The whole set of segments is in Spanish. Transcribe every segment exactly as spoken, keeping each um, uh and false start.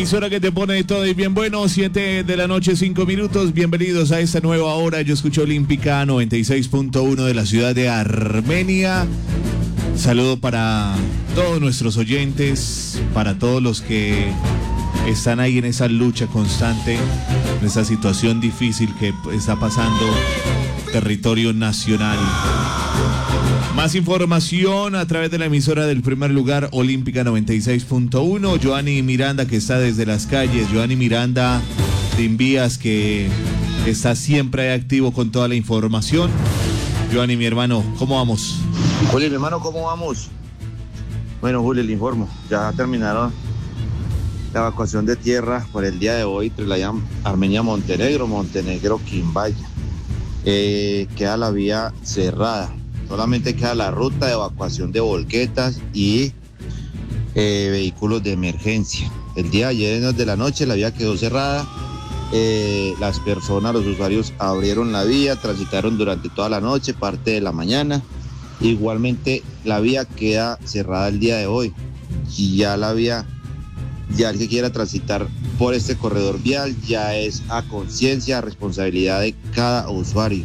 Emisora que te pone todo y bien bueno, siete de la noche, cinco minutos. Bienvenidos a esta nueva hora. Yo escucho Olímpica noventa y seis punto uno de la ciudad de Armenia. Saludo para todos nuestros oyentes, para todos los que están ahí en esa lucha constante, en esa situación difícil que está pasando territorio nacional. Más información a través de la emisora del primer lugar, Olímpica noventa y seis punto uno. Joanny Miranda, que está desde las calles. Joanny Miranda de Invías, que está siempre activo con toda la información. Joanny, mi hermano, ¿cómo vamos? Juli, mi hermano, ¿cómo vamos? Bueno, Juli, le informo. Ya terminaron la evacuación de tierra por el día de hoy entre la Armenia-Montenegro, Montenegro-Quimbaya. Eh, queda la vía cerrada. Solamente queda la ruta de evacuación de volquetas y eh, vehículos de emergencia. El día de ayer de la noche la vía quedó cerrada. Eh, las personas, los usuarios abrieron la vía, transitaron durante toda la noche, parte de la mañana. Igualmente la vía queda cerrada el día de hoy. Y ya la vía, ya el que quiera transitar por este corredor vial, ya es a conciencia, a responsabilidad de cada usuario.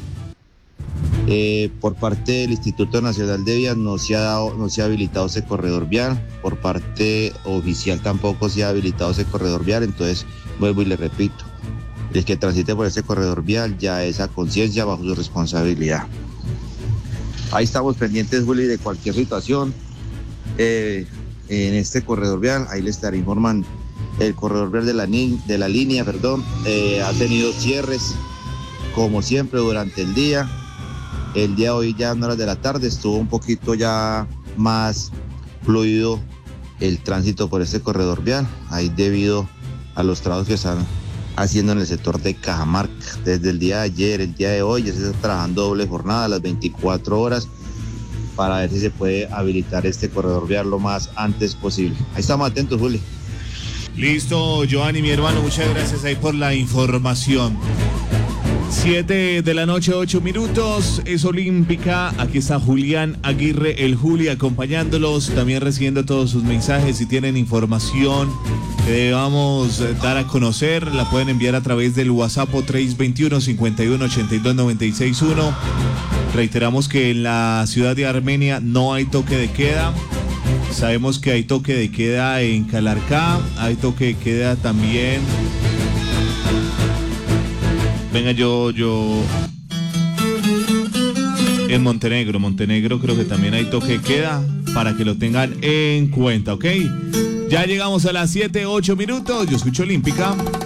Eh, por parte del Instituto Nacional de Vías no se ha dado, no se ha habilitado ese corredor vial, por parte oficial tampoco se ha habilitado ese corredor vial, entonces vuelvo y le repito, el que transite por ese corredor vial ya es a conciencia bajo su responsabilidad. Ahí estamos pendientes, Juli, de cualquier situación eh, en este corredor vial, ahí le estaré informando. El corredor vial de la, de la línea, perdón, eh, ha tenido cierres como siempre durante el día. El día de hoy, ya en horas de la tarde, estuvo un poquito ya más fluido el tránsito por este corredor vial, ahí debido a los trabajos que están haciendo en el sector de Cajamarca. Desde el día de ayer, el día de hoy, ya se está trabajando doble jornada, las veinticuatro horas, para ver si se puede habilitar este corredor vial lo más antes posible. Ahí estamos atentos, Juli. Listo, Joanny, mi hermano, muchas gracias ahí por la información. siete de la noche, ocho minutos, es Olímpica. Aquí está Julián Aguirre, el Juli, acompañándolos, también recibiendo todos sus mensajes. Si tienen información que debamos dar a conocer, la pueden enviar a través del WhatsApp tres dos uno, cinco uno, ocho dos, nueve seis uno. Reiteramos que en la ciudad de Armenia no hay toque de queda. Sabemos que hay toque de queda en Calarcá, hay toque de queda también. Venga, yo, yo... En Montenegro, Montenegro creo que también hay toque de queda, para que lo tengan en cuenta, ¿ok? Ya llegamos a las siete, ocho minutos, yo escucho Olímpica.